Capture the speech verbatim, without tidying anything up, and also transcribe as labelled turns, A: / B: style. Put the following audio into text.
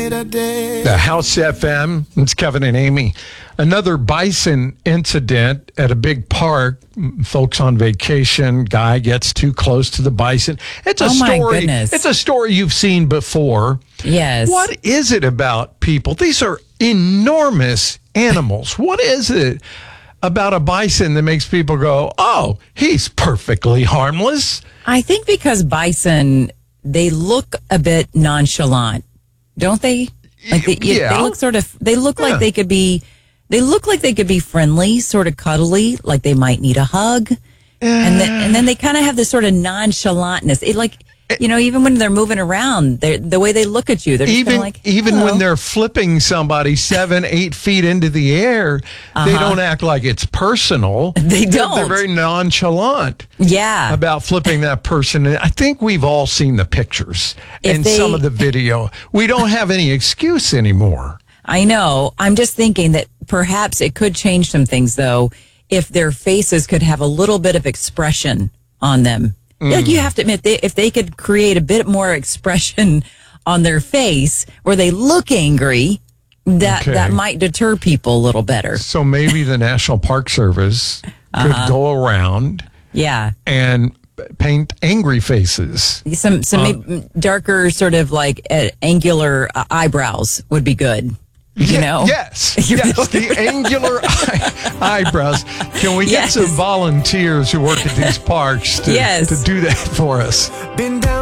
A: The House F M, it's Kevin and Amy. Another bison incident at a big park. Folks on vacation, guy gets too close to the bison. It's a
B: Oh, my
A: story.
B: goodness.
A: It's a story you've seen before.
B: Yes.
A: What is it about people? These are enormous animals. What is it about a bison that makes people go, "Oh, he's perfectly harmless"?
B: I think because bison, they look a bit nonchalant, don't they? Like they,
A: Yeah.
B: they look sort of. They look
A: Yeah.
B: like they could be. They look like they could be friendly, sort of cuddly, like they might need a hug, and then and then they kind of have this sort of nonchalantness. It like you know, even when they're moving around, they the way they look at you, they're just
A: Even
B: kinda like
A: even
B: "Hello."
A: when they're flipping somebody seven, eight feet into the air, they don't act like it's personal.
B: They
A: They're-
B: don't.
A: They're very nonchalant
B: yeah.
A: about flipping that person. And I think we've all seen the pictures
B: If
A: and
B: they-
A: some of the video. We don't have any excuse anymore.
B: I know. I'm just thinking that perhaps it could change some things, though, if their faces could have a little bit of expression on them. Like you have to admit, they, if they could create a bit more expression on their face where they look angry, that
A: Okay.
B: that might deter people a little better.
A: So maybe the National Park Service could go around
B: Yeah.
A: and paint angry faces.
B: Some some maybe darker sort of like uh, angular uh, eyebrows would be good. You
A: Ye-
B: know?
A: Yes,
B: You
A: yes,
B: know?
A: the angular eye, eyebrows. Can we get
B: Yes.
A: some volunteers who work at these parks to,
B: Yes.
A: to do that for us?
C: Been down